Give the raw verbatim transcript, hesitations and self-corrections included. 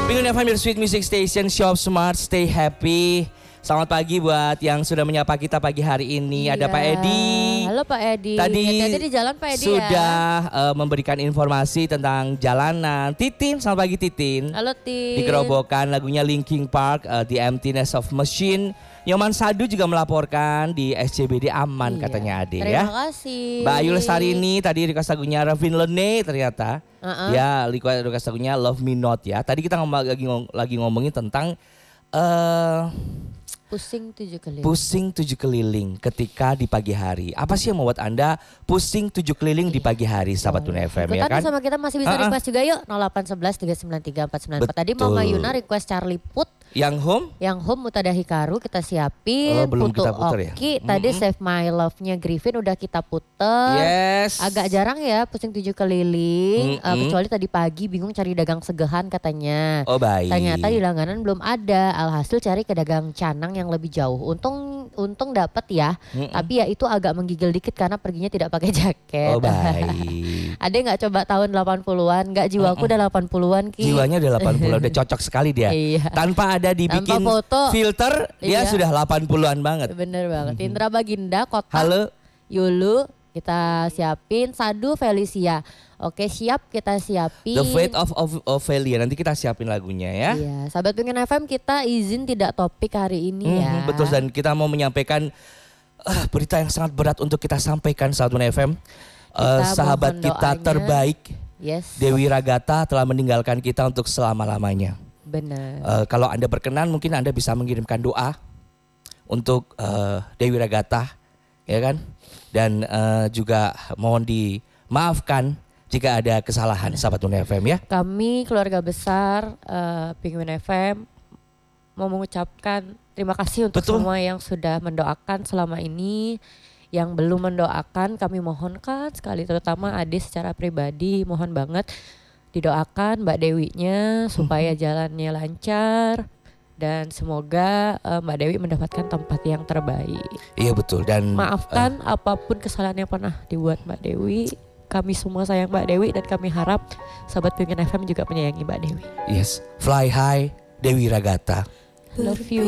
Pengen F M your Sweet Music Station, Shop Smart, Stay Happy. Selamat pagi buat yang sudah menyapa kita pagi hari ini. Iya. Ada Pak Edi. Halo Pak Edi. Tadi hati-hati di jalan Pak Edi sudah ya. uh, memberikan informasi tentang jalanan. Titin, selamat pagi Titin. Halo Tin. Di Kerobokan lagunya Linkin Park, uh, The Emptiness of Machine. Yoman Sadu juga melaporkan di S C B D aman, Iya. katanya Ade Terima ya. Terima kasih. Mbak Ayu Lestari ini tadi request lagunya Ravin Lene ternyata. Uh-uh. Ya, request lagunya Love Me Not ya. Tadi kita ngom- lagi, ngom- lagi ngomongin tentang uh, Pusing tujuh keliling. pusing tujuh keliling ketika di pagi hari. Apa sih yang membuat Anda pusing tujuh keliling di pagi hari, sahabat Tuna F M ya Ikutan kan? sama kita masih bisa Uh-uh. request juga yuk. nol delapan satu satu tiga sembilan tiga empat sembilan empat. Tadi Betul. Mama Yuna request Charlie Put. Yang home? Yang home Mutada Hikaru kita siapin. Oh, belum Putu kita puter ya? Oki. Tadi Mm-mm. Save My Love-nya Griffin udah kita puter. Yes. Agak jarang ya pusing tujuh keliling. Uh, Mm-mm. kecuali tadi pagi bingung cari dagang segehan katanya. Oh baik. Ternyata di langganan belum ada. Alhasil cari ke dagang canang yang lebih jauh. Untung untung dapat ya. Mm-mm. Tapi ya itu agak menggigil dikit karena perginya tidak pakai jaket. Oh baik. Ada nggak coba tahun delapan puluhan? Nggak, jiwaku udah delapan puluhan Ki. Jiwanya udah delapan puluh, udah cocok sekali dia. Iya. Tanpa ada dibikin Tanpa foto. filter, dia Iya. sudah delapan puluhan banget. Bener banget. Indra Baginda Kota. Halo. Yulu kita siapin. Sadu Felicia. Oke siap kita siapin. The Fate of, of Ophelia. Nanti kita siapin lagunya ya. Iya, sahabat Pengen F M kita izin tidak topik hari ini ya. Mhm, betul, dan kita mau menyampaikan uh, berita yang sangat berat untuk kita sampaikan saat Tuna F M. Uh, Kita sahabat mohon kita doanya. terbaik, Yes. Dewi Ragata telah meninggalkan kita untuk selama-lamanya. Benar. Uh, kalau Anda berkenan mungkin Anda bisa mengirimkan doa untuk uh, Dewi Ragata, ya kan? Dan uh, juga mohon dimaafkan jika ada kesalahan, sahabat Tuna F M ya. Kami keluarga besar uh, Penguin F M mau mengucapkan terima kasih untuk Betul. semua yang sudah mendoakan selama ini. Yang belum mendoakan kami mohonkan sekali, terutama Ade secara pribadi mohon banget didoakan Mbak Dewinya supaya jalannya lancar dan semoga uh, Mbak Dewi mendapatkan tempat yang terbaik. Iya betul, dan Maafkan apapun kesalahan yang pernah dibuat Mbak Dewi. Kami semua sayang Mbak Dewi dan kami harap sahabat Pengen F M juga menyayangi Mbak Dewi. uh, yes, fly high Dewi Ragata. Love you.